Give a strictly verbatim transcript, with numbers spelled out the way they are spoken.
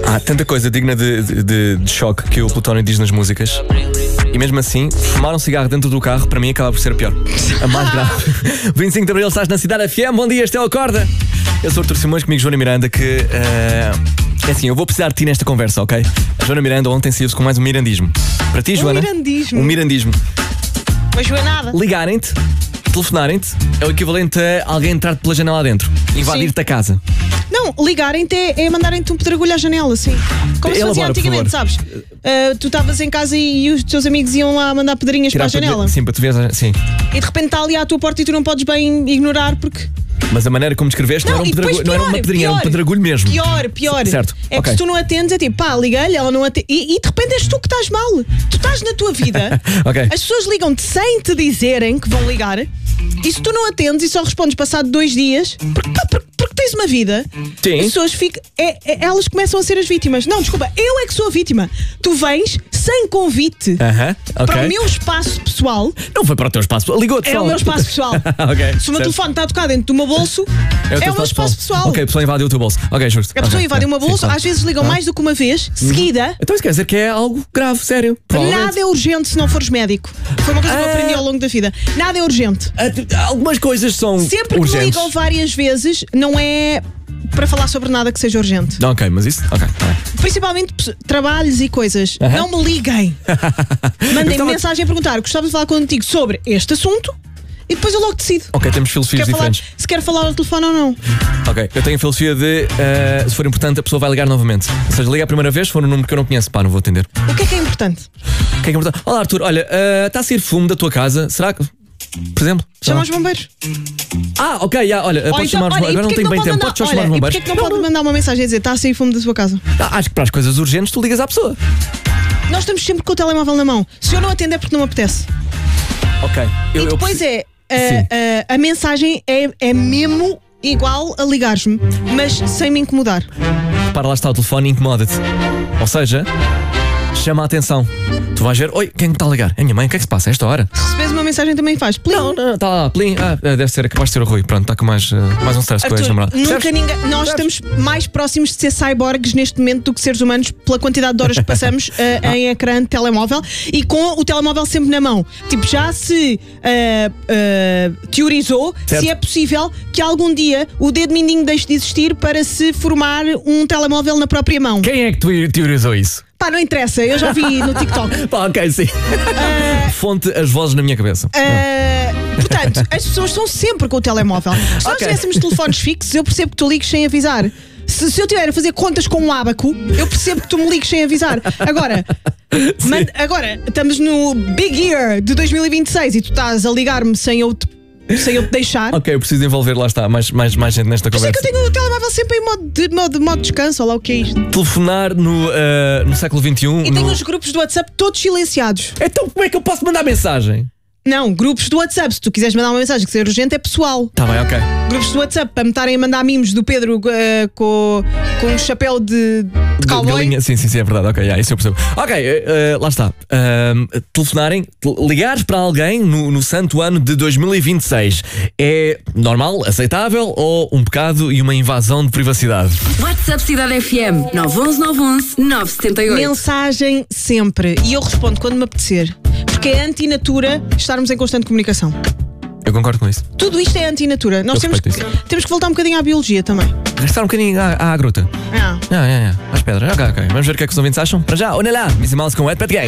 Há tanta coisa digna de, de, de choque que o Plutónio diz nas músicas. E mesmo assim, fumar um cigarro dentro do carro, para mim, acaba por ser a pior. A mais grave. vinte e cinco de Abril, estás na Cidade F M. Bom dia, este é o Acorda. Eu sou o Artur Simões, comigo Joana Miranda, que... Uh, é assim, eu vou precisar de ti nesta conversa, ok? A Joana Miranda ontem saiu-se com mais um mirandismo. Para ti, Joana? Um mirandismo? Um mirandismo. Mas Joanada. Ligarem-te, telefonarem-te, é o equivalente a alguém entrar-te pela janela dentro, invadir-te a casa. Não, ligarem-te é, é mandarem-te um pedregulho à janela, assim. Como se fazia antigamente, sabes? Uh, tu estavas em casa e, e os teus amigos iam lá mandar pedrinhas Tirar para a janela. Sim, para tu veres, sim. E de repente está ali à tua porta e tu não podes bem ignorar porque... Mas a maneira como descreveste não, Não, era, um e depois pedregulho, não era uma pior, pedrinha, era um pior, pedregulho mesmo. Pior, pior. Certo, É ok. que se tu não atendes, é tipo, pá, liguei-lhe, ela não atende. E, e de repente és tu que estás mal. Tu estás na tua vida, Ok. as pessoas ligam-te sem te dizerem que vão ligar, e se tu não atendes e só respondes passado dois dias, porque, pá, porque, porque tens uma vida, Sim. as pessoas ficam. É, é, elas começam a ser as vítimas. Não, desculpa, eu é que sou a vítima. Tu vens sem convite Aham, ok. para o meu espaço pessoal. Não foi para o teu espaço, ligou-te É só. o meu espaço pessoal. Ok, Se o meu certo. telefone está a tocar dentro do meu bolso, É o, teu é o meu espaço pessoal. Ok, a pessoa invadiu o teu bolso. Ok, justo. A pessoa Ok, invade é, uma sim, bolsa, claro. às vezes ligam Ah. mais do que uma vez, seguida. Então isso quer dizer que é algo grave, sério. Provavelmente. Nada é urgente se não fores médico. Foi uma coisa que eu Ah. aprendi ao longo da vida. Nada é urgente. Ah, tu- Algumas coisas são Sempre que me urgentes. ligam várias vezes, não é para falar sobre nada que seja urgente. Ok, mas isso. Ok, tá bem. Principalmente pe- trabalhos e coisas. Aham. Não me liguem. Mandem-me estava- mensagem a perguntar: gostava de falar contigo sobre este assunto e depois eu logo decido. Ok, temos filosofias Quer falar, diferentes. se quer falar ao telefone ou não. Ok, eu tenho a filosofia de ah, se for importante, a pessoa vai ligar novamente. Ou seja, liga a primeira vez, se for um número que eu não conheço, pá, não vou atender. O que é que é importante? O que é que é importante? Olá, Arthur, olha, ah, está a sair fumo da tua casa, será que. Por exemplo? Chama sei os bombeiros. lá. Ah, ok, já, olha, Ou podes então, chamar os olha, bombeiros. e Agora não porquê que tenho bem pode tempo, mandar- podes só chamar olha, os e bombeiros. porquê que não pode mandar uma mensagem a dizer está a sair fumo da sua casa? Ah, acho que para as coisas urgentes tu ligas à pessoa. Nós estamos sempre com o telemóvel na mão. Se eu não atender é porque não me apetece. Ok. Eu, E eu depois preciso- é Sim. a, a, a mensagem é, é mesmo igual a ligares-me, mas sem me incomodar. Para lá está o telefone e incomoda-te. Ou seja, chama a atenção. Tu vais ver, oi, quem é que está a ligar? É a minha mãe, o que é que se passa a esta hora? Se recebes uma mensagem também faz. Plim. Não, não, está lá, plim. Ah, deve ser, capaz de ser o Rui. Pronto, está com mais, uh, mais um stress com a Arthur, ex-namorada. nunca Percebes? ninguém, nós estamos mais próximos de ser cyborgs neste momento do que seres humanos pela quantidade de horas que passamos uh, em ecrã de telemóvel e com o telemóvel sempre na mão. Tipo, já se uh, uh, teorizou Certo. se é possível que algum dia o dedo mindinho deixe de existir para se formar um telemóvel na própria mão. Quem é que tu teorizou isso? Pá, não interessa, eu já vi no TikTok. Pá, ok, sim. Fonte as vozes na minha cabeça. Uh, portanto, as pessoas estão sempre com o telemóvel. Se nós Ok. tivéssemos telefones fixos, eu percebo que tu ligues sem avisar. Se, se eu estiver a fazer contas com um ábaco, eu percebo que tu me ligues sem avisar. Agora, man- agora estamos no Big Year de dois mil e vinte e seis e tu estás a ligar-me sem eu te, sem eu te deixar. Ok, eu preciso envolver, lá está, mais, mais, mais gente nesta Por isso é conversa. que eu tenho o telemóvel sempre em modo de, modo, modo descanso, olha lá o que é isto. Telefonar no, uh, no século vinte e um. E tenho no... os grupos do WhatsApp todos silenciados. Então como é que eu posso mandar mensagem? Não, grupos do WhatsApp. Se tu quiseres mandar uma mensagem que seja urgente, é pessoal. Tá bem, ok. Grupos do WhatsApp para me estarem a mandar mimos do Pedro eh, com, com um chapéu de, de De cowboy. galinha. Sim, sim, sim, é verdade. Ok, yeah, isso eu percebo. Ok, uh, uh, lá está. Um, telefonarem, te- ligares para alguém no, no santo ano de dois mil e vinte e seis é normal, aceitável ou um pecado e uma invasão de privacidade? WhatsApp Cidade F M nove um um nove um um nove sete oito. Mensagem sempre. E eu respondo quando me apetecer. Porque é antinatura estarmos em constante comunicação. Eu concordo com isso. Tudo isto é antinatura. Nós Eu temos que, respeito temos que voltar um bocadinho à biologia também. Restar um bocadinho à, à gruta. Ah. Ah, é, é. Às pedras. Ok, ok. Vamos ver o que é que os ouvintes acham. Para já, olha lá. Missy Mouse com Wet Pet Gang.